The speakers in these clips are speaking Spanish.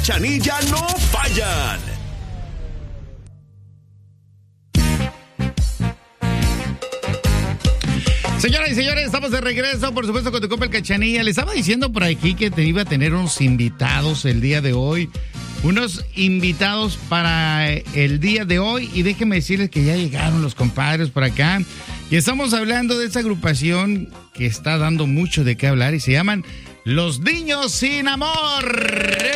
Cachanilla no fallan. Señoras y señores, estamos de regreso, por supuesto, con tu compa el Cachanilla. Le estaba diciendo por aquí que te iba a tener unos invitados el día de hoy. Unos invitados para el día de hoy. Y déjenme decirles que ya llegaron los compadres por acá. Y estamos hablando de esa agrupación que está dando mucho de qué hablar y se llaman Los Niños Sin Amor.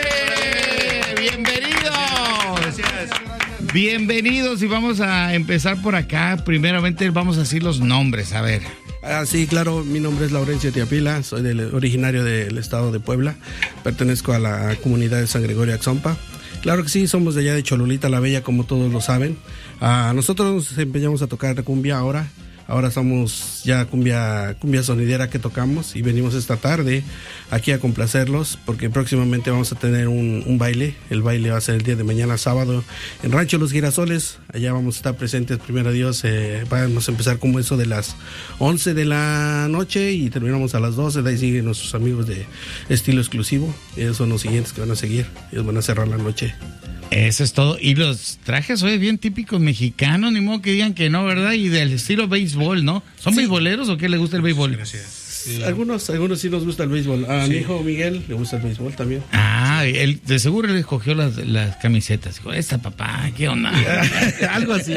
¡Bienvenidos! Gracias. Bienvenidos y vamos a empezar por acá. Primeramente vamos a decir los nombres, a ver. Sí, claro, mi nombre es Laurencio Tiapila, soy originario del estado de Puebla, pertenezco a la comunidad de San Gregorio Axompa. Claro que sí, somos de allá de Cholulita la Bella, como todos lo saben. Nosotros nos empeñamos a tocar cumbia ahora somos ya cumbia sonidera que tocamos y venimos esta tarde aquí a complacerlos porque próximamente vamos a tener un baile. El baile va a ser el día de mañana sábado en Rancho Los Girasoles. Allá vamos a estar presentes, primero Dios. Vamos a empezar como eso de las 11 de la noche y terminamos a las 12. De ahí siguen nuestros amigos de Estilo Exclusivo. Ellos son los siguientes que van a seguir. Ellos van a cerrar la noche. Eso es todo. Y los trajes hoy bien típicos mexicanos, ni modo que digan que no, ¿verdad? Y del estilo béisbol, ¿no? ¿Son beisboleros o qué le gusta el béisbol? Gracias. Sí. Algunos sí nos gusta el béisbol. A mi hijo Miguel le gusta el béisbol también. Él de seguro le escogió las camisetas. Dijo, esta papá, ¿qué onda? algo así.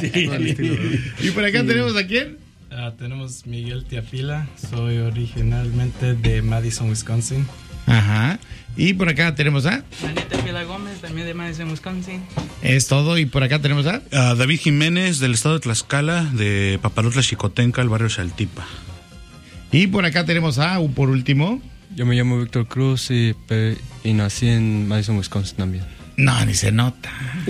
¿Y por acá tenemos a quién? Tenemos Miguel Tiapila. Soy originalmente de Madison, Wisconsin. Ajá. Y por acá tenemos a Anita Pila Gómez, también de Madison, Wisconsin. Es todo. Y por acá tenemos a David Jiménez, del estado de Tlaxcala, de Papalotla, Xicotenca, el barrio Saltipa. Y por acá tenemos a, por último. Yo me llamo Víctor Cruz y nací en Madison, Wisconsin también. No, ni se nota.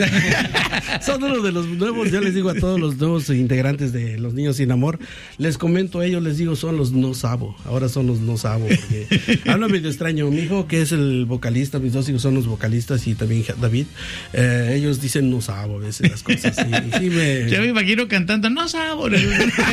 Son uno de los nuevos, ya les digo a todos los nuevos integrantes de Los Niños Sin Amor, les comento a ellos, les digo, son los no sabo. Ahora son los no sabo, porque habla medio extraño. Mi hijo, que es el vocalista, mis dos hijos son los vocalistas y también David, ellos dicen no sabo a veces las cosas. Sí, ya me imagino cantando, no sabo. No,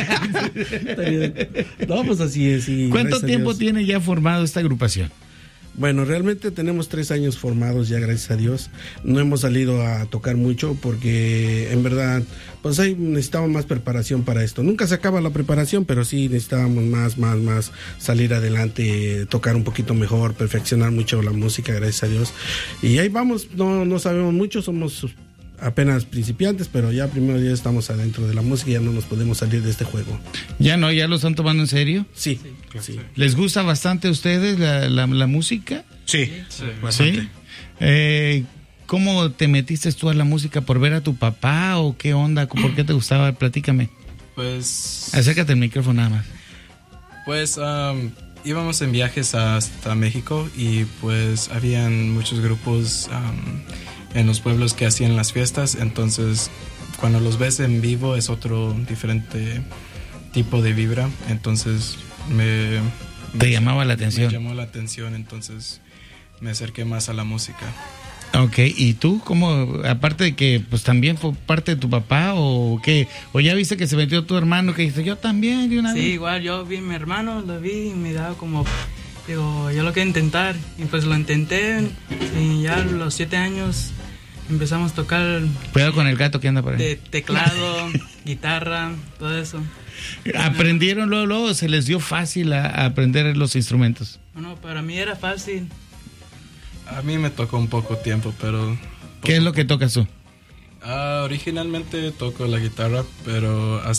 pues así es. ¿Cuánto tiempo tiene ya formado esta agrupación? Bueno, realmente tenemos 3 años formados ya, gracias a Dios. No hemos salido a tocar mucho porque en verdad pues ahí necesitamos más preparación para esto. Nunca se acaba la preparación, pero sí necesitábamos más salir adelante, tocar un poquito mejor, perfeccionar mucho la música, gracias a Dios. Y ahí vamos, no sabemos mucho, somos apenas principiantes, pero ya primero ya estamos adentro de la música y ya no nos podemos salir de este juego. ¿Ya lo están tomando en serio? Sí. ¿Les gusta bastante a ustedes la música? Sí. Bastante. ¿Sí? ¿Cómo te metiste tú a la música? ¿Por ver a tu papá o qué onda? ¿Por qué te gustaba? Platícame. Pues... Acércate al micrófono nada más. Pues íbamos en viajes hasta México y pues habían muchos grupos en los pueblos que hacían las fiestas, entonces cuando los ves en vivo es otro diferente tipo de vibra, entonces ¿te llamaba la atención? Me llamó la atención, entonces me acerqué más a la música. Ok, ¿y tú cómo, aparte de que pues también fue parte de tu papá o qué, o ya viste que se metió tu hermano que dice yo también de una vez? Sí, igual yo vi a mi hermano, lo vi y me daba como, digo, yo lo quiero intentar y pues lo intenté y ya a los 7 años empezamos a tocar. Cuidado con el gato que anda por ahí. Teclado, guitarra, todo eso. ¿Aprendieron luego? ¿Se les dio fácil a aprender los instrumentos? Bueno, para mí era fácil. A mí me tocó un poco tiempo, pero... ¿Qué es lo que tocas tú? Originalmente toco la guitarra, pero